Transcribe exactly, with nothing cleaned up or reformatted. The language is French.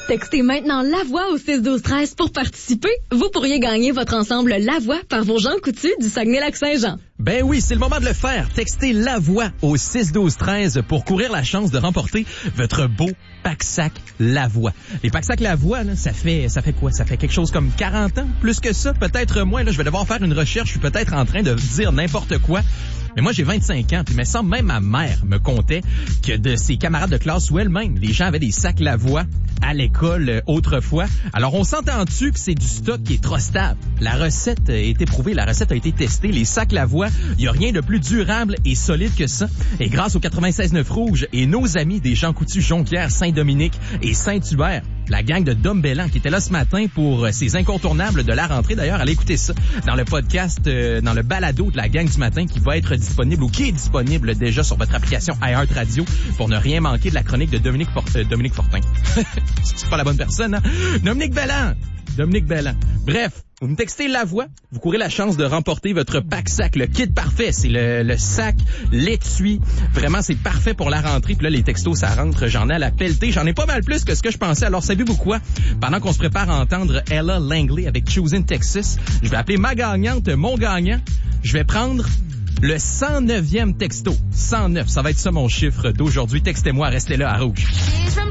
Textez maintenant La Voix au six douze treize pour participer. Vous pourriez gagner votre ensemble La Voix par vos Jean Coutu du Saguenay-Lac-Saint-Jean. Ben oui, c'est le moment de le faire. Textez La Voix au six douze treize pour courir la chance de remporter votre beau pack-sac La Voix. Les pack-sacs La Voix, là, ça fait ça fait quoi? Ça fait quelque chose comme quarante ans? Plus que ça? Peut-être moins. Là, je vais devoir faire une recherche. Je suis peut-être en train de dire n'importe quoi. Mais moi, j'ai vingt-cinq ans, puis il me semble même ma mère me contait que de ses camarades de classe ou elle-même, les gens avaient des sacs Lavoie à l'école euh, autrefois. Alors, on s'entend-tu que c'est du stock qui est trop stable? La recette a été prouvée, la recette a été testée. Les sacs Lavoie, il n'y a rien de plus durable et solide que ça. Et grâce au quatre-vingt-seize neuf Rouge et nos amis des Jean Coutu, Jonquière, Saint-Dominique et Saint-Hubert, la gang de Dom Bellan qui était là ce matin pour ces incontournables de la rentrée. D'ailleurs, allez écouter ça dans le podcast, euh, dans le balado de la gang du matin qui va être disponible ou qui est disponible déjà sur votre application iHeart Radio pour ne rien manquer de la chronique de Dominique, For- euh, Dominique Fortin. C'est pas la bonne personne, hein? Dominique Bellan. Dominique Bellan. Bref, vous me textez La Voix, vous courez la chance de remporter votre pack-sac, le kit parfait. C'est le, le sac, l'étui. Vraiment, c'est parfait pour la rentrée. Puis là, les textos, ça rentre. J'en ai à la pelletée. J'en ai pas mal plus que ce que je pensais. Alors, savez-vous quoi? Pendant qu'on se prépare à entendre Ella Langley avec Choosing Texas, je vais appeler ma gagnante, mon gagnant. Je vais prendre le cent neuvième texto. cent neuf, ça va être ça mon chiffre d'aujourd'hui. Textez-moi, restez là à Rouge.